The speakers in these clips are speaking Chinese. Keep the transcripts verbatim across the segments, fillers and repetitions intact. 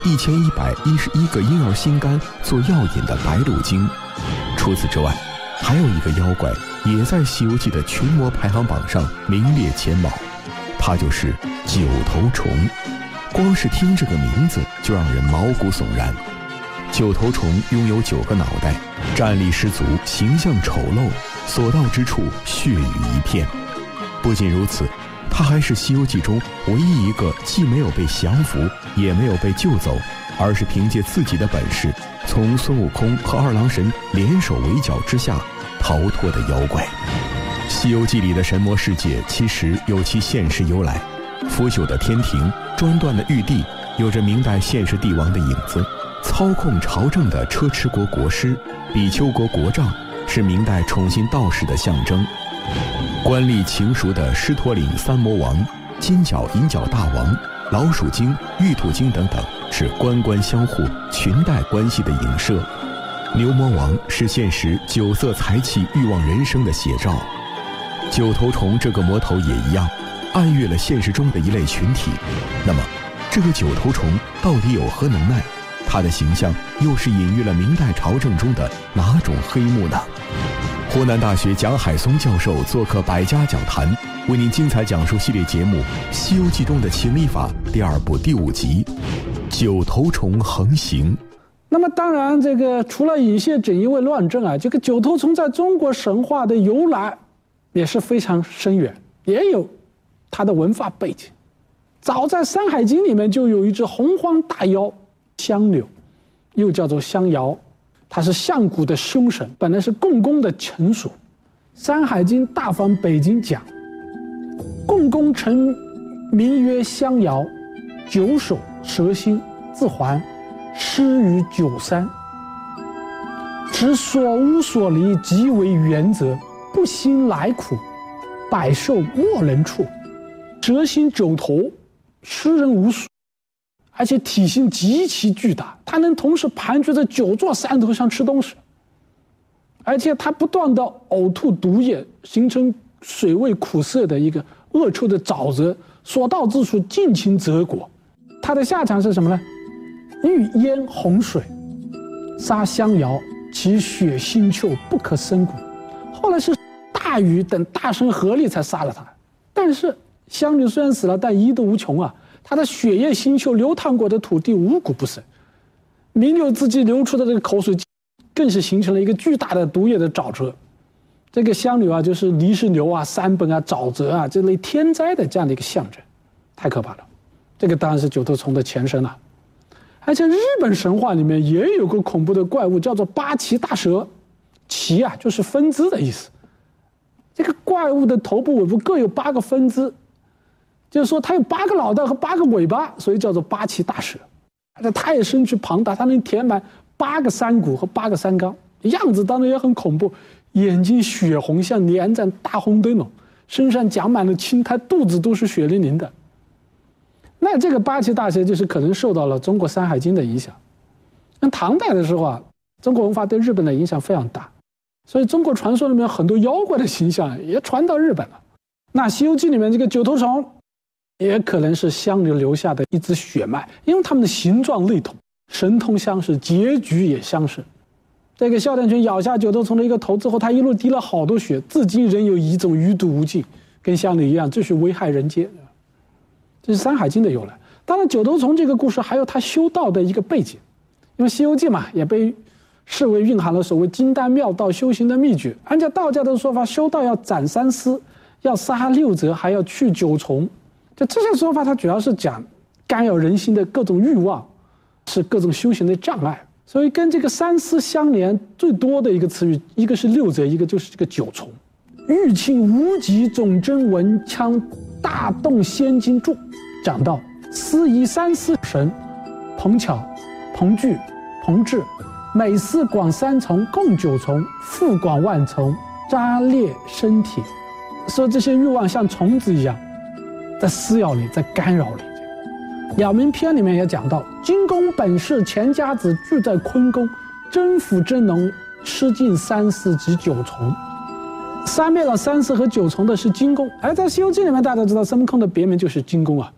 一千一百一十一个婴儿心肝做药引的白鹿精。除此之外，还有一个妖怪也在《西游记》的群魔排行榜上名列前茅，它就是九头虫。光是听这个名字就让人毛骨悚然。九头虫拥有九个脑袋，战力十足，形象丑陋，所到之处血雨一片。不仅如此，它还是《西游记》中唯一一个既没有被降服，也没有被救走，而是凭借自己的本事，从孙悟空和二郎神联手围剿之下逃脱的妖怪。《西游记》里的神魔世界其实有其现实由来，腐朽的天庭，专断的玉帝，有着明代现实帝王的影子。操控朝政的车迟国国师，比丘国国丈，是明代宠信道士的象征。官吏情熟的狮驼岭三魔王、金角银角大王、老鼠精、玉兔精等等，是官官相护、裙带关系的影射。牛魔王是现实酒色财气、欲望人生的写照。九头虫这个魔头也一样，暗喻了现实中的一类群体。那么，这个九头虫到底有何能耐？他的形象又是隐喻了明代朝政中的哪种黑幕呢？湖南大学蒋海松教授做客百家讲坛，为您精彩讲述系列节目《西游记中的情理法》第二部第五集《九头虫横行》。 那么当然，这个除了引谢锦衣卫乱政啊，这个九头虫在中国神话的由来也是非常深远，也有它的文化背景。早在《山海经》里面就有一只洪荒大妖香柳，又叫做香瑶，它是象谷的凶神，本来是共工的臣属。《山海经·大方北经》讲，共工臣名曰香瑶，九首蛇心，自还，失于九山。持所无所离，即为原则，不兴来苦，百兽莫能处。蛇心九头，食人无数，而且体型极其巨大，它能同时盘踞在九座山头上吃东西，而且它不断的呕吐毒液，形成水味苦涩的一个恶臭的沼泽，所到之处尽情蜇果。它的下场是什么呢？欲淹洪水，杀香瑶，其血腥臭，不可胜骨。后来是大禹等大神合力才杀了他，但是香柳虽然死了，但遗毒无穷啊。他的血液腥臭流淌过的土地五谷不生，弥留之际流出的这个口水更是形成了一个巨大的毒液的沼泽。这个香柳啊，就是泥石流啊、山崩啊、沼泽啊这类天灾的这样的一个象征，太可怕了。这个当然是九头虫的前身了。而且日本神话里面也有个恐怖的怪物，叫做八岐大蛇。岐啊就是分支的意思。这个怪物的头部尾部各有八个分支，就是说它有八个脑袋和八个尾巴，所以叫做八岐大蛇。而且它也身躯庞大，它能填满八个山谷和八个山冈，样子当然也很恐怖，眼睛血红，像连盏大红灯笼，身上长满了青苔，肚子都是血淋淋的。那这个八岐大蛇就是可能受到了中国《山海经》的影响。那唐代的时候啊，中国文化对日本的影响非常大，所以中国传说里面很多妖怪的形象也传到日本了。那《西游记》里面这个九头虫也可能是香柳留下的一支血脉，因为它们的形状类同，神通相似，结局也相似。这个哮天犬咬下九头虫的一个头之后，它一路滴了好多血，至今仍有一种余毒无尽，跟香柳一样，继续危害人间。这是《山海经》的由来。当然，九头虫这个故事还有它修道的一个背景，因为《西游记》嘛，也被视为蕴含了所谓金丹妙道修行的秘诀。按照道家的说法，修道要斩三尸，要杀六贼，还要去九虫。就这些说法，它主要是讲干扰人心的各种欲望，是各种修行的障碍。所以跟这个三尸相连最多的一个词语，一个是六贼，一个就是这个九虫。玉磬无极总真文枪，大动仙经注讲到：司仪三尸神，彭巧、彭巨、彭志，每司广三重，共九重，复广万重，扎裂身体。说这些欲望像虫子一样，在撕咬你，在干扰你。鸟鸣篇里面也讲到：金公本是钱家子，聚在坤宫，征服真龙，吃尽三尸及九虫。杀灭了三尸和九虫的是金公，而在《西游记》里面，大家知道孙悟空的别名就是金公啊。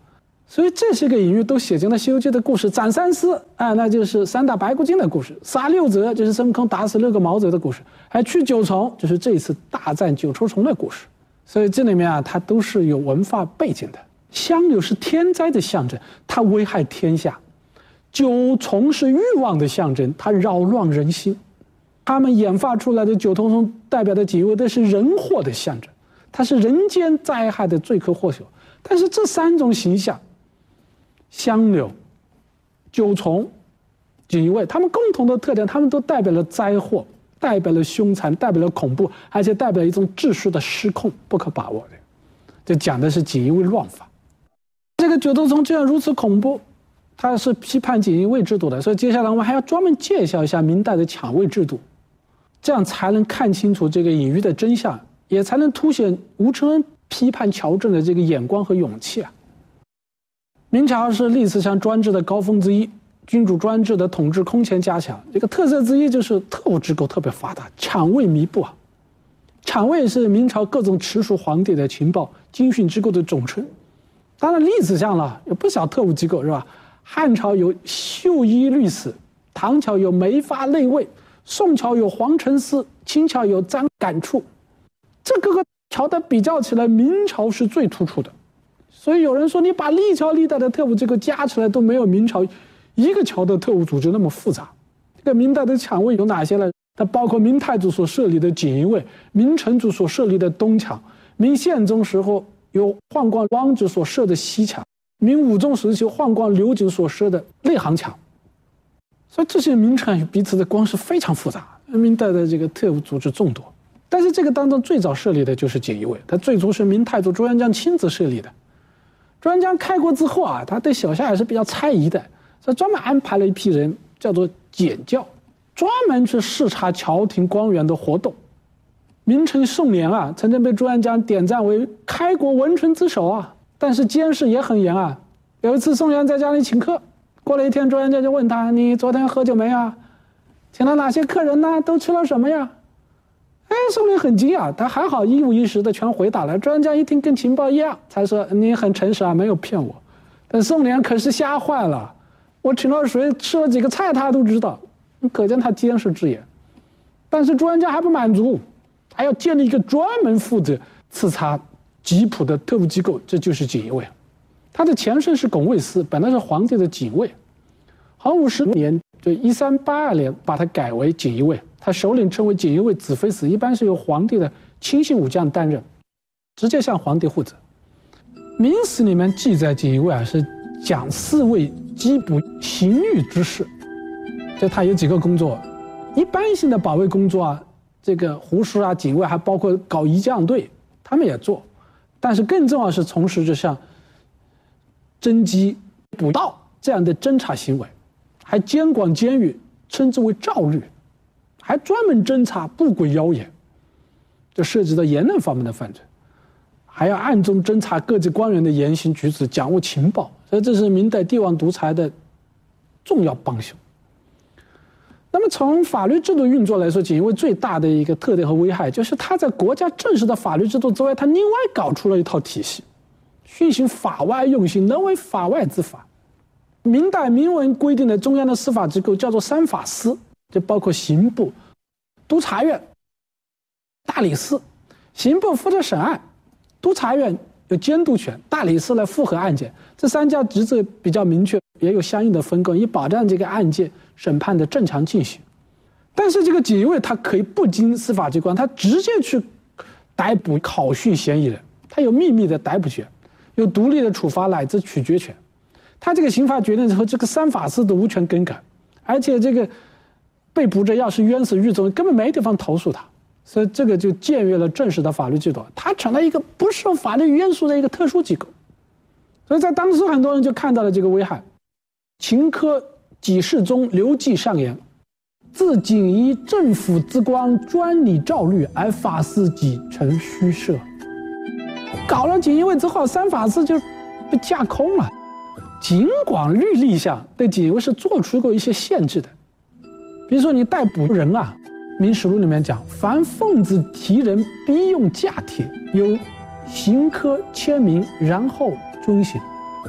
所以这些个隐喻都写进了《西游记》的故事。斩三司啊，那就是三打白骨精的故事；杀六贼就是孙悟空打死六个毛贼的故事；还去九重就是这一次大战九抽虫的故事。所以这里面啊，它都是有文化背景的。香柳是天灾的象征，它危害天下；九重是欲望的象征，它扰乱人心。他们演化出来的九头虫代表的锦衣卫都是人祸的象征，它是人间灾害的罪魁祸首。但是这三种形象，香柳、九重、锦衣卫，他们共同的特点，他们都代表了灾祸，代表了凶残，代表了恐怖，而且代表了一种秩序的失控，不可把握的。这讲的是锦衣卫乱法。这个九头虫既然如此恐怖，它是批判锦衣卫制度的，所以接下来我们还要专门介绍一下明代的抢卫制度，这样才能看清楚这个隐喻的真相，也才能凸显吴承恩批判朝政的这个眼光和勇气啊。明朝是历史上专制的高峰之一，君主专制的统治空前加强，这个特色之一就是特务机构特别发达，抢卫弥布啊。抢卫是明朝各种直属皇帝的情报军训机构的总称。当然历史上了有不少特务机构是吧？汉朝有绣衣律史，唐朝有梅发内卫，宋朝有皇城司，清朝有簪感处。这各个朝代比较起来，明朝是最突出的。所以有人说，你把历朝历代的特务机构加起来都没有明朝一个朝的特务组织那么复杂。这个明代的抢卫有哪些呢？它包括明太祖所设立的锦衣卫，明成祖所设立的东抢，明宪宗时候由宦官汪直所设的西抢，明武宗时期宦官刘瑾所设的内行抢。所以这些名称与彼此的关系非常复杂。明代的这个特务组织众多，但是这个当中最早设立的就是锦衣卫，它最初是明太祖朱元璋亲自设立的。朱元璋开国之后啊，他对小夏也是比较猜疑的，所以专门安排了一批人，叫做检校，专门去视察朝廷官员的活动。名臣宋濂啊，曾经被朱元璋点赞为开国文臣之首啊，但是监视也很严啊。有一次宋濂在家里请客，过了一天，朱元璋就问他：“你昨天喝酒没啊？请了哪些客人呢？都吃了什么呀？”哎，宋濂很惊讶，他还好一五一十的全回答了。朱元璋一听跟情报一样，才说：“你很诚实啊，没有骗我。”但宋濂可是吓坏了，我请了谁，吃了几个菜，他都知道，可见他监视之严。但是朱元璋还不满足，还要建立一个专门负责刺查吉普的特务机构，这就是锦衣卫。他的前身是拱卫司，本来是皇帝的警卫。洪武十年，就一三八二年，把它改为锦衣卫。他首领称为锦衣卫子妃司，一般是由皇帝的亲信武将担任，直接向皇帝负责。明史里面记载锦衣卫啊，是讲侍卫缉捕刑狱之事，就他有几个工作，一般性的保卫工作啊，这个护士啊、警卫，还包括搞仪仗队，他们也做，但是更重要是从事这项侦缉、捕盗这样的侦查行为，还监管监狱，称之为诏律，还专门侦查不轨谣言，就涉及到言论方面的犯罪，还要暗中侦查各级官员的言行举止，掌握情报，所以这是明代帝王独裁的重要帮凶。那么从法律制度运作来说，锦衣卫最大的一个特点和危害，就是它在国家正式的法律制度之外，它另外搞出了一套体系，训行法外用刑，能为法外之法。明代明文规定的中央的司法机构叫做三法司，就包括刑部、督察院、大理寺。刑部负责审案，督察院有监督权，大理寺来复核案件。这三家职责比较明确，也有相应的分工，以保障这个案件审判的正常进行。但是这个锦衣卫它可以不经司法机关，它直接去逮捕考讯嫌疑人，它有秘密的逮捕权，有独立的处罚乃至取决权。他这个刑罚决定之后，这个三法司都无权更改，而且这个被捕者要是冤死狱中，根本没地方投诉他，所以这个就僭越了正式的法律制度，它成了一个不受法律约束的一个特殊机构。所以在当时很多人就看到了这个危害。秦科给事中刘季上言：“自锦衣政府之官专理诏律，而法司己成虚设。”搞了锦衣卫之后，三法司就被架空了。尽管律例上对锦衣卫是做出过一些限制的，比如说你逮捕人啊，《明实录》里面讲，凡奉旨提人，必用假帖，由刑科签名，然后遵行。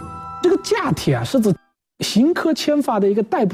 这个架铁啊，是指刑科签法的一个代步